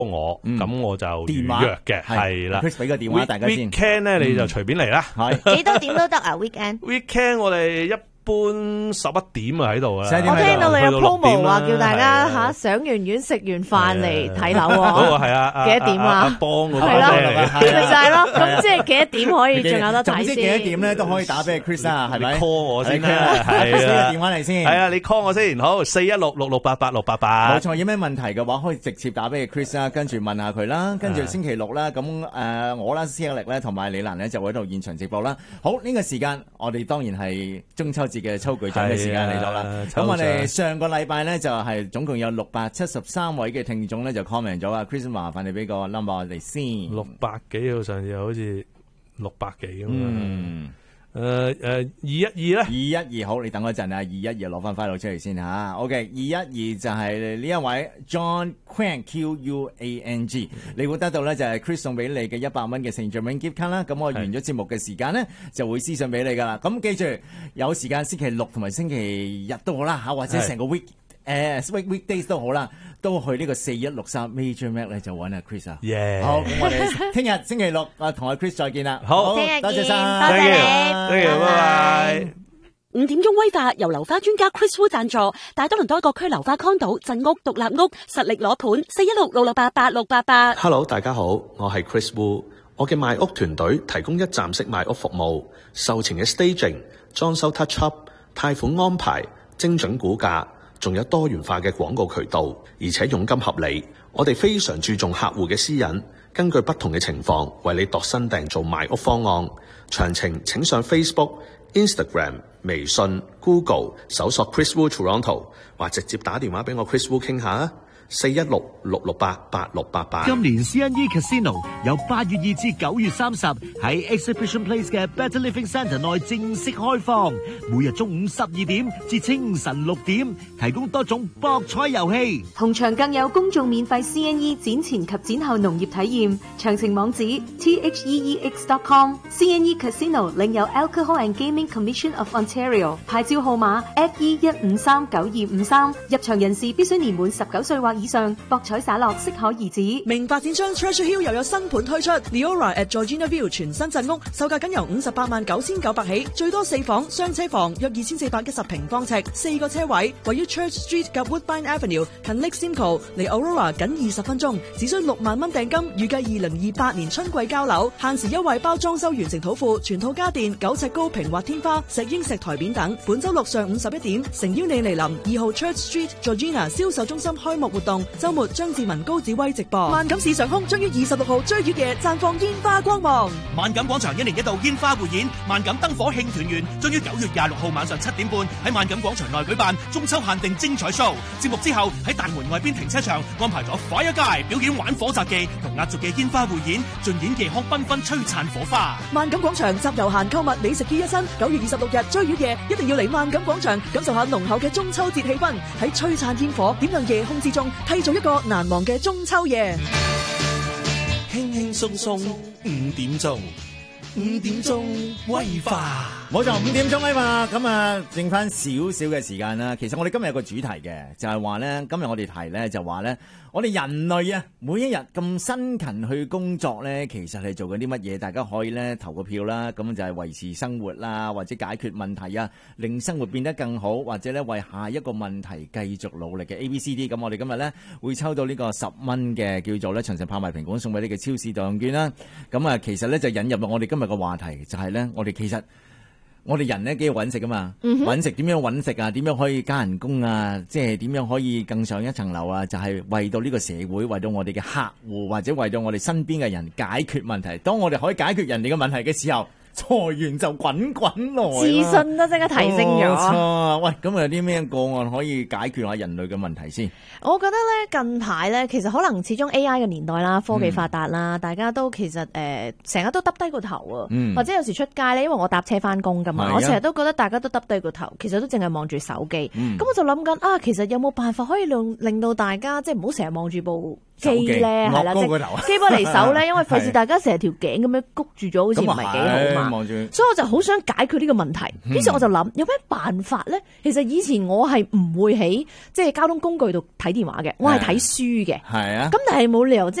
我，咁我就預約嘅，係啦。 Chris 俾個電話大家先。 Weekend 咧你就隨便嚟啦， 幾多點都得啊 Weekend。 Weekend 我哋一般11點啊喺度啊。 我聽到你有 promo 話叫大家上完院食完飯嚟睇樓喎。 嗰個係啊， 幾多點啊？ 阿邦嗰個係咯，咪就係咯。咁即係幾多點可以仲有得睇先？ 總之幾多點咧都可以打俾 Chris 啊，係咪 ？call 我先啦，係啊，電話嚟先。 係啊，你 call 我先，好41666886888。 冇錯，有咩問題嘅話可以直接打俾 Chris 啦，跟住問下佢啦，跟住星期六啦，咁我啦，施力咧同埋李蘭咧就會喺度現場直播啦。好，呢個時間我哋當然係中秋節嘅抽舉獎嘅時間嚟到啦。咁我哋上個禮拜咧就係總共有673位嘅聽眾咧就 comment 咗啊 ，Chris 麻煩你俾個 number 我哋先。 600幾啊，上次好似600幾咁啊。212咧 ，212好，你等我一陣啊，212攞翻file出嚟先吓。OK，212就係呢一位 John Quang QUANG，你會得到咧就係 Chris 送俾你嘅100蚊嘅St. Germain gift card啦。咁我完咗節目嘅時間咧就會私信俾你噶啦。咁記住有時間星期六同埋星期日都好啦吓，或者成個 weekdays 都好啦，都去呢個4163 Major Mac 咧就揾阿 Chris 啊。好，咁我哋聽日星期六同阿 Chris 再見啦。 好， 聽日見， 多謝晒， 多謝你， 拜拜。 5點鐘威化由樓花專家 Chris Wu 贊助，大多倫多各區樓花 condo、鎮屋、獨立屋實力攞盤，41666888688。 Hello， 大家好，我係 Chris Wu， 我嘅賣屋團隊提供一站式賣屋服務，售前嘅 staging、裝修 touch up、貸款安排、精準估價，仲有多元化嘅廣告渠道，而且佣金合理。我哋非常注重客戶嘅私隱，根據不同嘅情況為你度身訂造賣屋方案。詳情請上 Facebook、Instagram、微信、Google 搜索 Chris Wu Toronto， 或直接打電話俾我 Chris Wu 傾下啊。41666888688。 今年 CNE Casino 由8月2至9月30喺 Exhibition Place 嘅 Better Living Centre 內正式開放，每日中午12點至清晨6點，提供多種博彩遊戲， 同場更有公眾免費 CNE 展前及展後農業體驗。詳情網址 theex.com。 CNE Casino 領有 Alcohol and Gaming Commission of Ontario 牌照號碼 FE1539253，入場人士必須年滿19歲或以上，博彩灑落適可而止。 名發展商 Treasure Hill 又有新盤推出 ，Leora at Georgina View 全新鎮屋，售價僅由589900起，最多4房雙車房，約2410平方尺，4個車位，位於 Church Street 及 Woodbine Avenue， 近 Lake Simcoe， 離 Aurora 僅20分鐘，只需6萬蚊訂金，預計2028年春季交樓，限時優惠包裝修完成土庫，全套家電9尺高平滑天花、石英石台面等。本周六上午11點，誠邀你嚟臨2號 Church Street Georgina 銷售中心開幕活動。周末張志文、高子威直播。萬錦市上空將於26號追月夜綻放煙花光芒。 萬錦廣場1年1度煙花匯演，萬錦燈火慶團圓，將於9月26號晚上7點半喺萬錦廣場內舉辦中秋限定精彩 show。節目之後喺大門外邊停車場安排咗 Fire Guy 表演玩火雜技同壓軸嘅煙花匯演，盡演夜空繽紛璀璨火花。 萬錦廣場集遊閒購物美食於一身，9月26日追月夜一定要嚟萬錦廣場感受下濃厚嘅中秋節氣氛，喺璀璨煙火點亮夜空之中，締造一個難忘嘅中秋夜。 輕輕鬆鬆5點鐘，5點鐘威化。 冇錯，5點鐘啊嘛，咁啊，剩翻少少嘅時間啦。其實我哋今日有個主題嘅，就係話咧，今日我哋提咧就話咧，我哋人類啊，每一日咁辛勤去工作咧，其實係做緊啲乜嘢？大家可以咧投個票啦，咁就係維持生活啦，或者解決問題啊，令生活變得更好，或者咧為下一個問題繼續努力嘅 ABCD。咁我哋今日咧會抽到呢個10蚊嘅叫做咧長城拍賣平館送俾你嘅超市代用券啦。咁啊，其實咧就引入我哋今日嘅話題，就係咧我哋其實。我哋人咧幾要揾食噶嘛，揾食點樣揾食啊？點樣可以加人工啊？即係點樣可以更上一層樓啊？就係為到呢個社會，為到我哋嘅客戶，或者為到我哋身邊嘅人解決問題。當我哋可以解決人哋嘅問題嘅時候，財源就滾滾來， 自信都即刻提升咗。 喂，咁有啲咩個案可以解決下人類嘅問題先？ 我覺得咧近排咧，其實可能始終 AI 嘅年代啦，科技發達啦，大家都其實成日都耷低個頭啊，或者有時出街咧，因為我搭車翻工噶嘛，我成日都覺得大家都耷低個頭，其實都淨係望住手機。咁我就諗緊啊，其實有冇辦法可以令到大家即係唔好成日望住部機咧，係啦，即係機不離手咧，因為費事大家成條頸咁樣谷住咗，好似唔係幾好嘛。所以我就好想解決呢個問題。於是我就諗有咩辦法咧？其實以前我係唔會喺即係交通工具度睇電話嘅，我係睇書嘅。係啊，咁但係冇理由